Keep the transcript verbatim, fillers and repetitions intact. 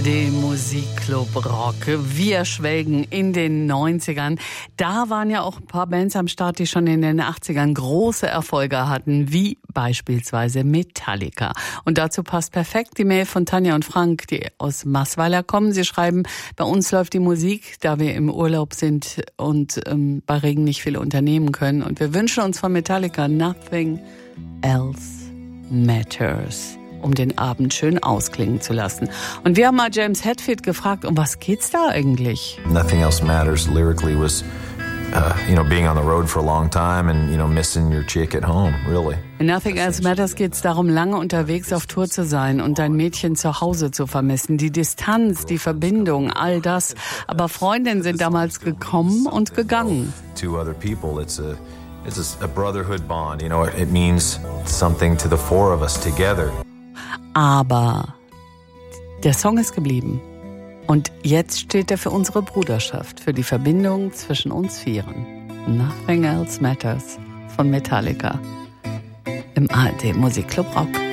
Den Musikclub Rock. Wir schwelgen in den neunzigern. Da waren ja auch ein paar Bands am Start, die schon in den achtzigern große Erfolge hatten, wie beispielsweise Metallica. Und dazu passt perfekt die Mail von Tanja und Frank, die aus Maßweiler kommen. Sie schreiben, bei uns läuft die Musik, da wir im Urlaub sind und ähm, bei Regen nicht viel unternehmen können. Und wir wünschen uns von Metallica Nothing Else Matters, um den Abend schön ausklingen zu lassen. Und wir haben mal James Hetfield gefragt, um was geht's da eigentlich? Nothing Else Matters lyrically was, uh, you know, being on the road for a long time and, you know, missing your chick at home, really. In Nothing Else Matters geht's darum, lange unterwegs auf Tour zu sein und dein Mädchen zu Hause zu vermissen. Die Distanz, die Verbindung, all das. Aber Freundinnen sind damals gekommen und gegangen. To other people, it's a, it's a brotherhood bond, you know, it means something to the four of us together. Aber der Song ist geblieben. Und jetzt steht er für unsere Bruderschaft, für die Verbindung zwischen uns Vieren. Nothing Else Matters von Metallica im A R D Musikclub Rock.